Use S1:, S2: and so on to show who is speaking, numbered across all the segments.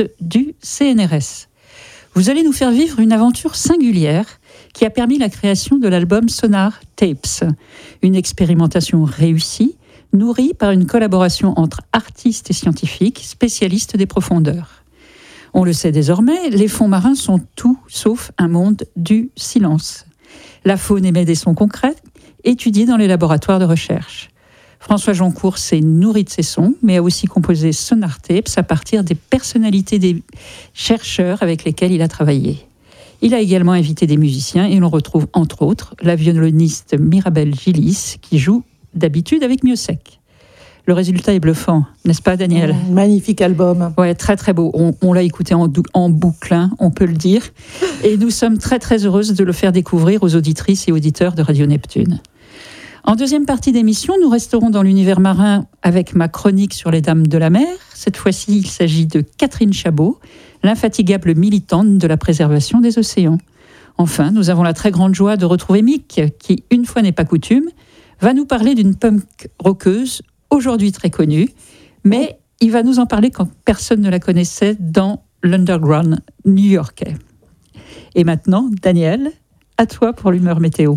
S1: journaliste du CNRS. Vous allez nous faire vivre une aventure singulière qui a permis la création de l'album Sonar Tapes, une expérimentation réussie, nourrie par une collaboration entre artistes et scientifiques, spécialistes des profondeurs. On le sait désormais, les fonds marins sont tout sauf un monde du silence. La faune émet des sons concrets, étudiés dans les laboratoires de recherche. François Joncourt s'est nourri de ces sons, mais a aussi composé Sonar Tapes à partir des personnalités des chercheurs avec lesquels il a travaillé. Il a également invité des musiciens et l'on retrouve entre autres la violoniste Mirabelle Gillis qui joue d'habitude avec Miossec. Le résultat est bluffant, n'est-ce pas Daniel ?
S2: Magnifique album.
S1: Ouais, très très beau. On l'a écouté en boucle, hein, on peut le dire. Et nous sommes très très heureuses de le faire découvrir aux auditrices et auditeurs de Radio Neptune. En deuxième partie d'émission, nous resterons dans l'univers marin avec ma chronique sur les dames de la mer. Cette fois-ci, il s'agit de Catherine Chabot, l'infatigable militante de la préservation des océans. Enfin, nous avons la très grande joie de retrouver Mick, qui, une fois n'est pas coutume, va nous parler d'une punk rockeuse, aujourd'hui très connue, mais il va nous en parler quand personne ne la connaissait dans l'underground new-yorkais. Et maintenant, Daniel, à toi pour l'humeur météo.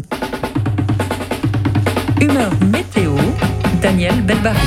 S1: Humeur météo, Daniel Belbarry.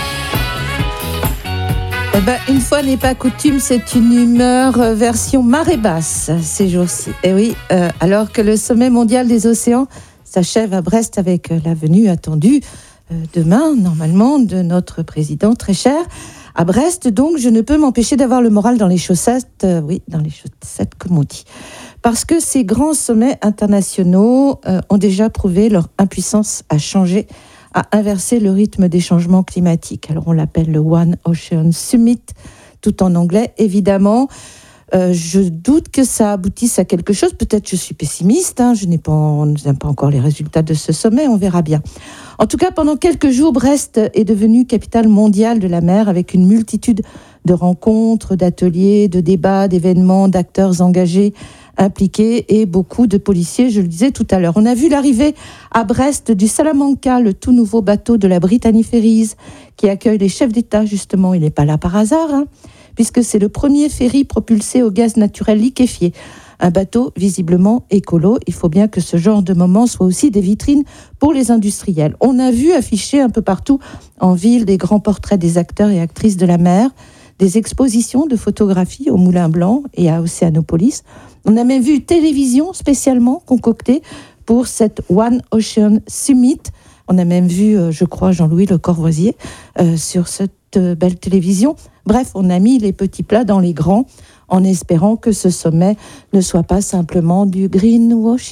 S2: Une fois n'est pas coutume, c'est une humeur version marée basse ces jours-ci. Et oui, alors que le sommet mondial des océans s'achève à Brest avec la venue attendue demain, normalement, de notre président très cher à Brest. Donc, je ne peux m'empêcher d'avoir le moral dans les chaussettes, dans les chaussettes, comme on dit. Parce que ces grands sommets internationaux ont déjà prouvé leur impuissance à changer, à inverser le rythme des changements climatiques. Alors on l'appelle le One Ocean Summit, tout en anglais évidemment. Je doute que ça aboutisse à quelque chose. Peut-être je suis pessimiste, je n'aime pas encore les résultats de ce sommet, on verra bien. En tout cas, pendant quelques jours, Brest est devenue capitale mondiale de la mer avec une multitude de rencontres, d'ateliers, de débats, d'événements, d'acteurs engagés, impliqués et beaucoup de policiers, je le disais tout à l'heure. On a vu l'arrivée à Brest du Salamanca, le tout nouveau bateau de la Brittany Ferries qui accueille les chefs d'État, justement. Il n'est pas là par hasard, puisque c'est le premier ferry propulsé au gaz naturel liquéfié. Un bateau visiblement écolo. Il faut bien que ce genre de moment soit aussi des vitrines pour les industriels. On a vu afficher un peu partout en ville des grands portraits des acteurs et actrices de la mer, des expositions de photographie au Moulin Blanc et à Océanopolis. On a même vu une télévision spécialement concoctée pour cette One Ocean Summit. On a même vu, je crois, Jean-Louis Le Corvoisier sur cette belle télévision. Bref, on a mis les petits plats dans les grands en espérant que ce sommet ne soit pas simplement du greenwashing.